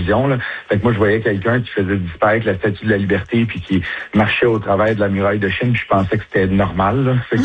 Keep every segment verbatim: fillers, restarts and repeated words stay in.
télévision, là. Fait que moi, je voyais quelqu'un qui faisait disparaître la Statue de la Liberté puis qui marchait au travers de la muraille de Chine, puis je pensais que c'était normal, là. Fait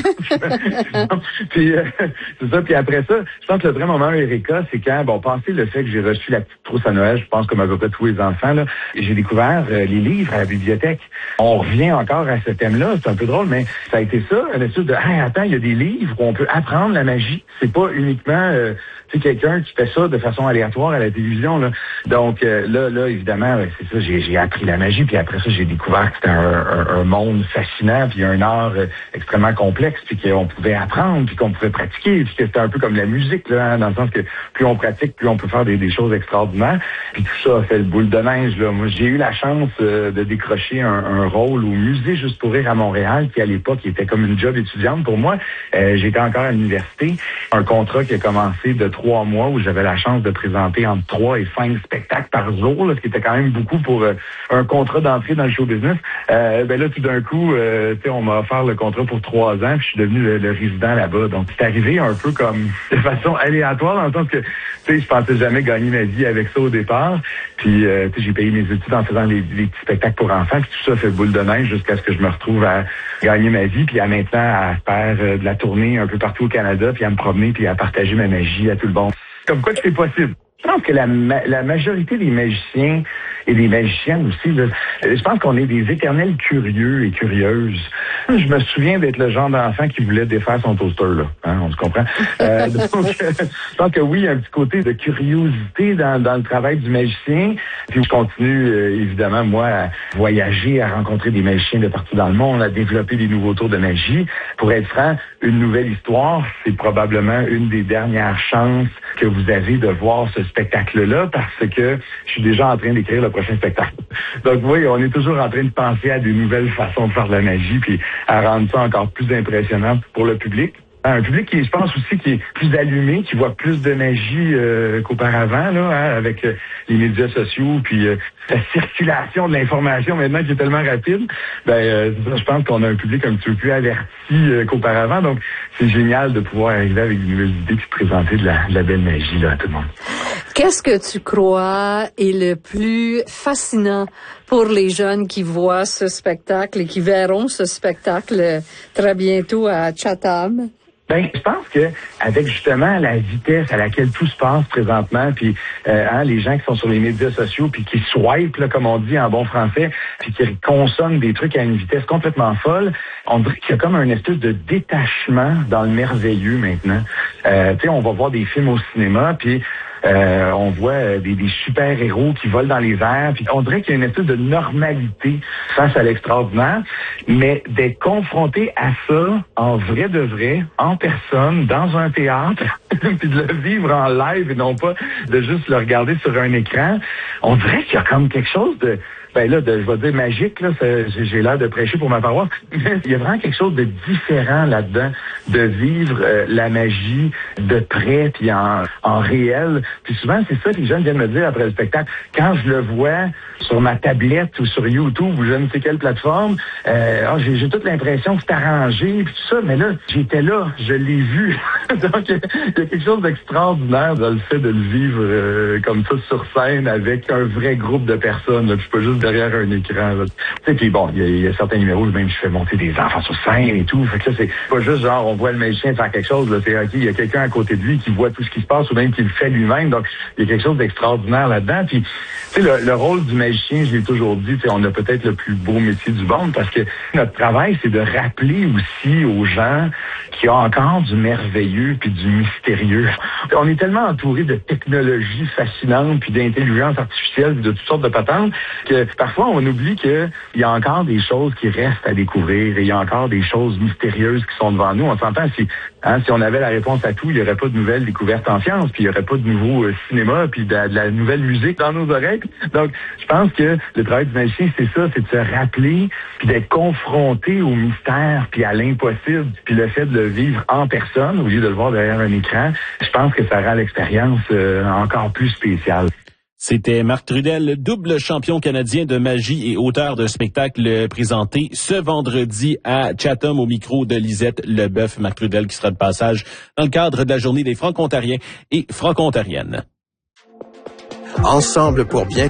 que, puis, euh, c'est ça. Puis après ça, je pense que le vrai moment, Erika, c'est quand, bon, passé le fait que j'ai reçu la petite trousse à Noël, je pense comme à peu près tous les enfants, là, j'ai découvert euh, les livres à la bibliothèque. On revient encore à ce thème-là, c'est un peu drôle, mais ça a été ça, une espèce de, hey, attends, il y a des livres où on peut apprendre la magie. C'est pas uniquement, euh, tu sais, quelqu'un qui fait ça de façon aléatoire à la télévision, là. Donc, euh, là, là, évidemment, ouais, c'est ça, j'ai, j'ai appris la magie, puis après ça, j'ai découvert que c'était un, un, un monde fascinant, puis un art euh, extrêmement complexe, puis qu'on pouvait apprendre, puis qu'on pouvait pratiquer, puis que c'était un peu comme la musique, là, hein, dans le sens que plus on pratique, plus on peut faire des, des choses extraordinaires. Puis tout ça a fait le boule de neige, là. Moi, j'ai eu la chance euh, de décrocher un, un rôle au Musée Juste pour rire à Montréal, qui à l'époque était comme une job étudiante pour moi. Euh, j'étais encore à l'université. Un contrat qui a commencé de trois mois où j'avais la chance de présenter entre trois et cinq spectacles par jour, là, ce qui était quand même beaucoup pour euh, un contrat d'entrée dans le show business. Euh, ben là, tout d'un coup, euh, tu sais, on m'a offert le contrat pour trois ans, puis je suis devenu le, le résident là-bas. Donc, c'est arrivé un peu comme de façon aléatoire, dans le sens que, tu sais, je pensais jamais gagner ma vie avec ça au départ. Puis, euh, tu sais, j'ai payé mes études en faisant les, les petits spectacles pour enfants, puis tout ça fait boule de neige jusqu'à ce que je me retrouve à gagner ma vie, puis à maintenant à faire euh, de la tournée un peu partout au Canada, puis à me promener, puis à partager ma magie à tout le monde. Comme quoi que c'est possible. Je pense que la, ma- la majorité des magiciens et des magiciennes aussi, là, je pense qu'on est des éternels curieux et curieuses. Je me souviens d'être le genre d'enfant qui voulait défaire son toaster, là. Hein, on se comprend? Euh, donc, je pense que oui, il y a un petit côté de curiosité dans, dans le travail du magicien. Puis je continue, euh, évidemment, moi, à voyager, à rencontrer des magiciens de partout dans le monde, à développer des nouveaux tours de magie. Pour être franc, une nouvelle histoire, c'est probablement une des dernières chances que vous avez de voir ce spectacle-là, parce que je suis déjà en train d'écrire le prochain spectacle. Donc oui, on est toujours en train de penser à des nouvelles façons de faire de la magie, puis à rendre ça encore plus impressionnant pour le public. Un public qui, je pense aussi, qui est plus allumé, qui voit plus de magie euh, qu'auparavant, là, hein, avec euh, les médias sociaux, puis euh, la circulation de l'information maintenant qui est tellement rapide. Ben, euh, ça, je pense qu'on a un public un petit peu plus averti euh, qu'auparavant. Donc, c'est génial de pouvoir arriver avec de nouvelles idées puis présenter de la, de la belle magie là à tout le monde. Qu'est-ce que tu crois est le plus fascinant pour les jeunes qui voient ce spectacle et qui verront ce spectacle très bientôt à Chatham? Ben, je pense que avec justement la vitesse à laquelle tout se passe présentement, puis euh, hein, les gens qui sont sur les médias sociaux, puis qui swipent, là, comme on dit en bon français, puis qui consomment des trucs à une vitesse complètement folle, on dirait qu'il y a comme un espèce de détachement dans le merveilleux maintenant. Euh, tu sais, on va voir des films au cinéma, puis Euh, on voit des, des super-héros qui volent dans les airs, puis on dirait qu'il y a une espèce de normalité face à l'extraordinaire, mais d'être confronté à ça en vrai de vrai, en personne, dans un théâtre, puis de le vivre en live et non pas de juste le regarder sur un écran, on dirait qu'il y a comme quelque chose de ben là, de, je vais dire magique, là, j'ai, j'ai l'air de prêcher pour ma paroisse. Il y a vraiment quelque chose de différent là-dedans, de vivre euh, la magie de près puis en, en réel. Puis souvent, c'est ça que les jeunes viennent me dire après le spectacle. Quand je le vois sur ma tablette ou sur YouTube ou je ne sais quelle plateforme, euh, oh, j'ai, j'ai toute l'impression que c'est arrangé puis tout ça, mais là, j'étais là, je l'ai vu. Donc, il y a quelque chose d'extraordinaire dans le fait de le vivre euh, comme ça sur scène avec un vrai groupe de personnes. Là. Je suis pas juste derrière un écran. Tu sais, puis bon, il y, y a certains numéros où même je fais monter des enfants sur scène et tout. Fait que là, c'est pas juste genre on voit le magicien faire quelque chose. Là, c'est ok, il y a quelqu'un à côté de lui qui voit tout ce qui se passe ou même qui le fait lui-même. Donc, il y a quelque chose d'extraordinaire là-dedans. Puis, tu sais, le, le rôle du magicien, je l'ai toujours dit, tu sais, on a peut-être le plus beau métier du monde parce que notre travail, c'est de rappeler aussi aux gens qu'il y a encore du merveilleux puis du mystérieux. On est tellement entouré de technologies fascinantes puis d'intelligence artificielle puis de toutes sortes de patentes que parfois on oublie qu'il y a encore des choses qui restent à découvrir et il y a encore des choses mystérieuses qui sont devant nous. On s'entend, si, hein, si on avait la réponse à tout, il n'y aurait pas de nouvelles découvertes en sciences, puis il n'y aurait pas de nouveau euh, cinéma, puis de, de la nouvelle musique dans nos oreilles. Donc, je pense que le travail du magicien, c'est ça, c'est de se rappeler, puis d'être confronté au mystère, puis à l'impossible, puis le fait de le vivre en personne, au lieu de le voir derrière un écran, je pense que ça rend l'expérience euh, encore plus spéciale. C'était Marc Trudel, double champion canadien de magie et auteur de spectacle présenté ce vendredi à Chatham au micro de Lisette Leboeuf. Marc Trudel qui sera de passage dans le cadre de la journée des Franco-Ontariens et Franco-Ontariennes. Ensemble pour bien